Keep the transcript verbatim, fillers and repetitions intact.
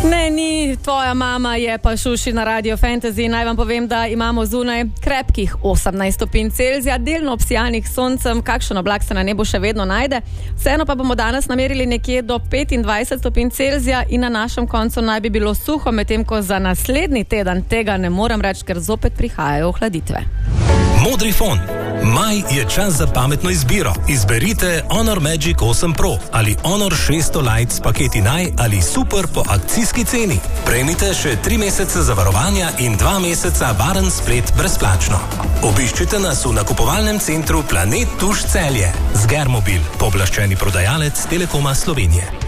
Ne, ni, tvoja mama je pa šuši na Radio Fantasy. Naj vam povem, da imamo zunaj krepkih osemnajst stopinj Celzija, delno obsijanih soncem, kakšen oblak se na nebu še vedno najde. Vseeno pa bomo danes namerili nekje do petindvajset stopinj Celzija in na našem koncu naj bi bilo suho, medtem ko za naslednji teden tega ne morem reči, ker zopet prihajajo ohladitve. Modri fon. Maj je čas za pametno izbiro. Izberite Honor Magic osem Pro ali Honor šeststo Lite s paketi naj ali super po akcijski ceni. Prejmite še tri mesece zavarovanja in dva meseca varen splet brezplačno. Obiščite nas v nakupovalnem centru Planet Tuš Celje. Zgermobil, pooblaščeni prodajalec Telekoma Slovenije.